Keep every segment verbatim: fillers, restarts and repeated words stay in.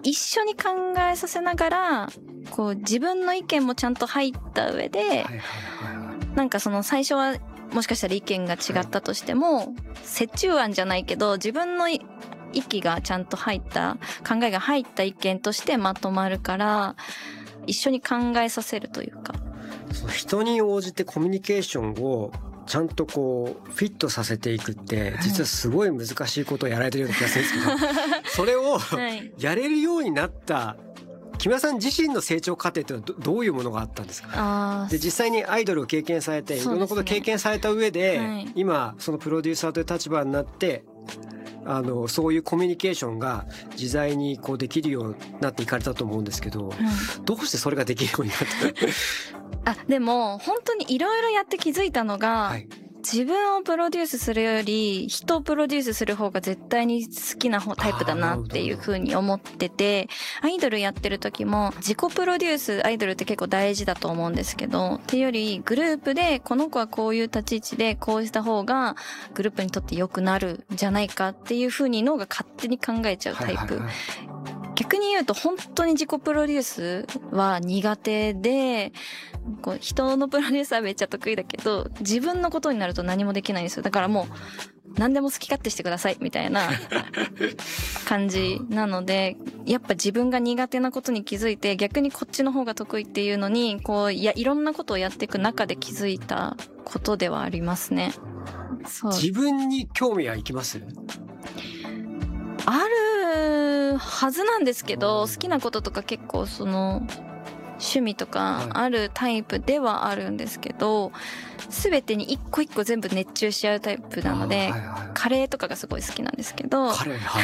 一緒に考えさせながらこう自分の意見もちゃんと入った上で、はいはいはいはい、なんかその最初はもしかしたら意見が違ったとしても、はい、折衷案じゃないけど自分の息がちゃんと入った考えが入った意見としてまとまるから一緒に考えさせるというか、 その人に応じてコミュニケーションをちゃんとこうフィットさせていくって実はすごい難しいことをやられてるような気がするんですけど、はい、それをやれるようになった木村さん自身の成長過程ってのは ど, どういうものがあったんですか？あで実際にアイドルを経験されていろんなことを経験された上で、はい、今そのプロデューサーという立場になってあのそういうコミュニケーションが自在にこうできるようになっていかれたと思うんですけど、うん、どうしてそれができるようになったあでも本当にいろいろやって気づいたのが、はい、自分をプロデュースするより人をプロデュースする方が絶対に好きなタイプだなっていう風に思ってて、アイドルやってる時も自己プロデュースアイドルって結構大事だと思うんですけど、っていうよりグループでこの子はこういう立ち位置でこうした方がグループにとって良くなるんじゃないかっていう風に脳が勝手に考えちゃうタイプ、はいはいはい、逆に言うと本当に自己プロデュースは苦手で、こう人のプロデュースはめっちゃ得意だけど自分のことになると何もできないんですよ。だからもう何でも好き勝手してくださいみたいな感じなので、やっぱ自分が苦手なことに気づいて逆にこっちの方が得意っていうのにこういやいろんなことをやっていく中で気づいたことではありますね。 そう自分に興味はいきます？ あるはずなんですけど、好きなこととか結構その趣味とかあるタイプではあるんですけど、全てに一個一個全部熱中しちゃうタイプなので、はいはい、カレーとかがすごい好きなんですけど、カレー、はい、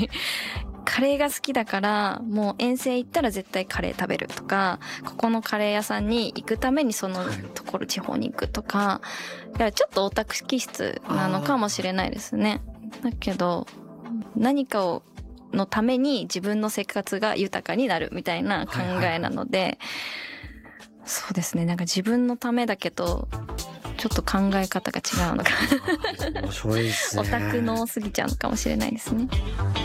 カレーが好きだからもう遠征行ったら絶対カレー食べるとか、ここのカレー屋さんに行くためにそのところ地方に行くとか、だからちょっとオタク気質なのかもしれないですね。だけど何かをのために自分の生活が豊かになるみたいな考えなので、はいはい、そうですね、なんか自分のためだけどちょっと考え方が違うのか面白いですね。オタクの過ぎちゃうのかもしれないですね。